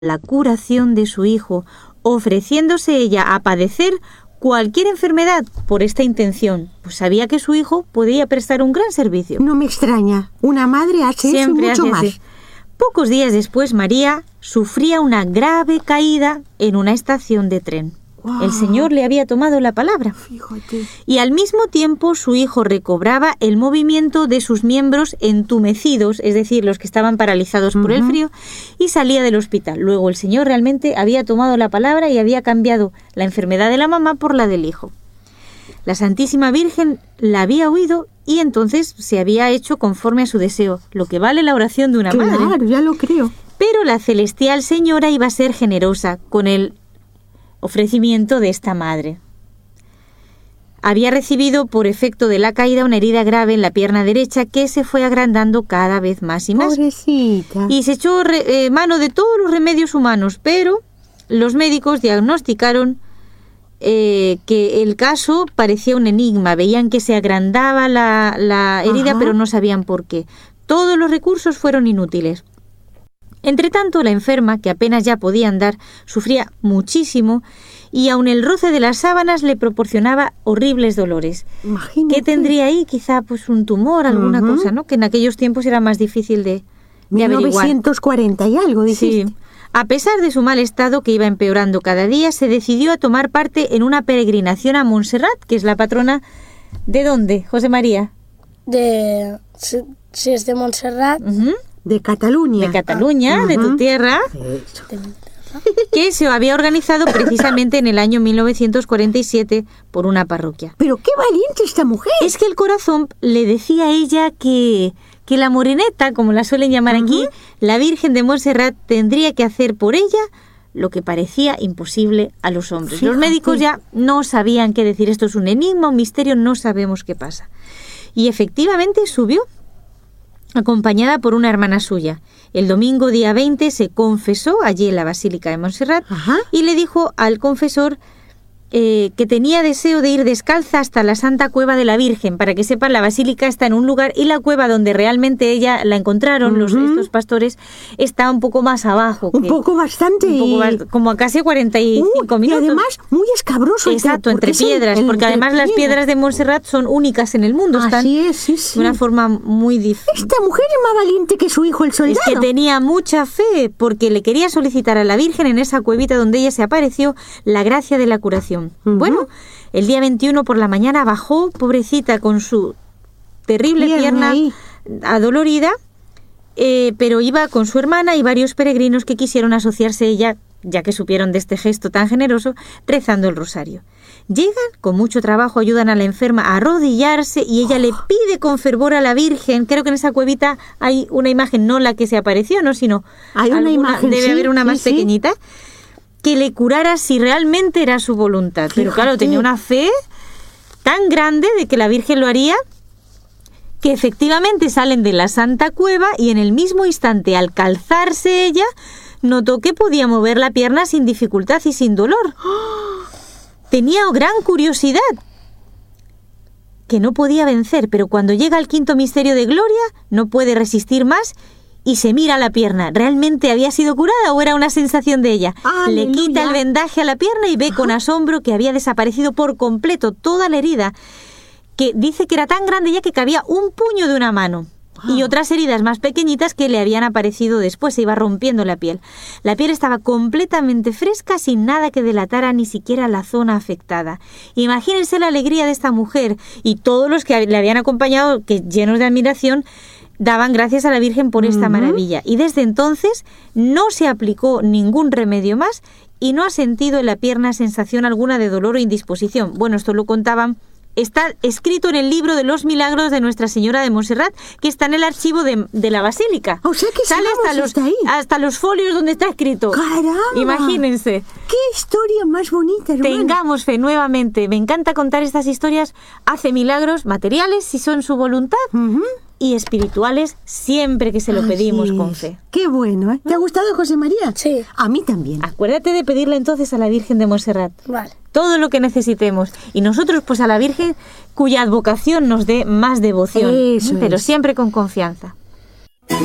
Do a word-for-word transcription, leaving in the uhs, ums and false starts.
la curación de su hijo, ofreciéndose ella a padecer cualquier enfermedad por esta intención, pues sabía que su hijo podía prestar un gran servicio. No me extraña, una madre hace Siempre eso y mucho hace más. así. Pocos días después, María sufría una grave caída en una estación de tren. Wow. El Señor le había tomado la palabra. Fíjate. Y al mismo tiempo su hijo recobraba el movimiento de sus miembros entumecidos, es decir, los que estaban paralizados por el frío, y salía del hospital. Luego el Señor realmente había tomado la palabra y había cambiado la enfermedad de la mamá por la del hijo. La Santísima Virgen la había oído y entonces se había hecho conforme a su deseo, lo que vale la oración de una Claro, madre. Claro, ya lo creo. Pero la celestial señora iba a ser generosa con el ofrecimiento de esta madre. Había recibido por efecto de la caída una herida grave en la pierna derecha que se fue agrandando cada vez más y más. Pobrecita. Y se echó re, eh, mano de todos los remedios humanos, pero los médicos diagnosticaron eh, que el caso parecía un enigma. Veían que se agrandaba la, la herida, Ajá. pero no sabían por qué. Todos los recursos fueron inútiles. Entretanto, la enferma, que apenas ya podía andar, sufría muchísimo y aun el roce de las sábanas le proporcionaba horribles dolores. Imagínate. ¿Qué tendría ahí? Quizá pues un tumor, alguna Ujú. cosa, ¿no? Que en aquellos tiempos era más difícil de, de mil averiguar. novecientos cuarenta y algo, dijiste. Sí. A pesar de su mal estado, que iba empeorando cada día, se decidió a tomar parte en una peregrinación a Montserrat, que es la patrona ¿de dónde, José María? De... Si, si es de Montserrat, Ujú. De Cataluña. De Cataluña, Ah, de tu ujú. tierra, Eso. de- que se había organizado precisamente en el año mil novecientos cuarenta y siete por una parroquia. Pero qué valiente esta mujer. Es que el corazón le decía a ella que, que la moreneta, como la suelen llamar aquí, la Virgen de Montserrat, tendría que hacer por ella lo que parecía imposible a los hombres. Fíjate. Los médicos ya no sabían qué decir, esto es un enigma, un misterio, no sabemos qué pasa. Y efectivamente subió, acompañada por una hermana suya. El domingo día veinte se confesó allí en la Basílica de Montserrat Ajá. y le dijo al confesor eh, que tenía deseo de ir descalza hasta la Santa Cueva de la Virgen. Para que sepan, la basílica está en un lugar y la cueva donde realmente ella la encontraron, los, Ujú. estos pastores, está un poco más abajo. Un que- poco bastante. un poco más- como a casi cuarenta y cinco Uy, minutos. Y además muy escabroso. Exacto, porque entre es el- piedras, el- porque entre además las piedras de Montserrat son únicas en el mundo, están Así es, sí, sí. de una forma muy difícil. Esta mujer es más valiente que su hijo el soldado. Es que tenía mucha fe porque le quería solicitar a la Virgen en esa cuevita donde ella se apareció la gracia de la curación. Ujú. Bueno, el día veintiuno por la mañana bajó, pobrecita, con su terrible Pierna pierna ahí. adolorida, eh, pero iba con su hermana y varios peregrinos que quisieron asociarse a ella, ya que supieron de este gesto tan generoso, rezando el rosario. Llegan, con mucho trabajo ayudan a la enferma a arrodillarse y ella le pide con fervor a la Virgen. Creo que en esa cuevita hay una imagen, no la que se apareció, no, sino Hay una alguna- imagen, debe sí, haber una sí, más sí. pequeñita, que le curara si realmente era su voluntad. Pero claro, Fíjate. tenía una fe tan grande de que la Virgen lo haría, que efectivamente salen de la Santa Cueva y en el mismo instante, al calzarse ella, notó que podía mover la pierna sin dificultad y sin dolor. Tenía gran curiosidad, que no podía vencer, pero cuando llega al quinto misterio de gloria, no puede resistir más y se mira la pierna. ¿Realmente había sido curada o era una sensación de ella? Le ¡Aleluya! quita el vendaje a la pierna y ve con asombro que había desaparecido por completo toda la herida, que dice que era tan grande ya que cabía un puño de una mano. Y otras heridas más pequeñitas que le habían aparecido después, se iba rompiendo la piel. La piel estaba completamente fresca, sin nada que delatara ni siquiera la zona afectada. Imagínense la alegría de esta mujer y todos los que le habían acompañado, que llenos de admiración, daban gracias a la Virgen por esta Ujú. maravilla. Y desde entonces no se aplicó ningún remedio más y no ha sentido en la pierna sensación alguna de dolor o indisposición. Bueno, esto lo contaban. Está escrito en el libro de los milagros de Nuestra Señora de Montserrat, que está en el archivo de, de la Basílica. O sea que sale hasta sigamos los, hasta ahí. hasta los folios donde está escrito. ¡Caramba! Imagínense. ¡Qué historia más bonita, hermano! Tengamos fe nuevamente. Me encanta contar estas historias. Hace milagros materiales si son su voluntad Ujú. y espirituales siempre que se lo Así pedimos con es. fe. Qué bueno, ¿eh? ¿Te ha gustado, José María? Sí. A mí también. Acuérdate de pedirle entonces a la Virgen de Montserrat Vale. todo lo que necesitemos y nosotros pues a la Virgen cuya advocación nos dé más devoción, Eso pero es. siempre con confianza.